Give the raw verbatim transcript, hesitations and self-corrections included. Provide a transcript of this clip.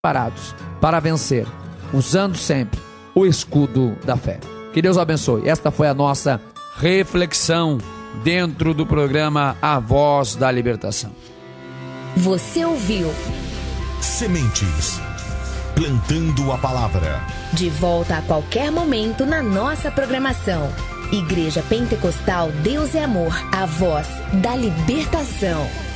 preparados para vencer, usando sempre o escudo da fé. Que Deus abençoe. Esta foi a nossa reflexão dentro do programa A Voz da Libertação. Você ouviu Sementes, plantando a palavra. De volta a qualquer momento na nossa programação. Igreja Pentecostal Deus é Amor, a voz da libertação.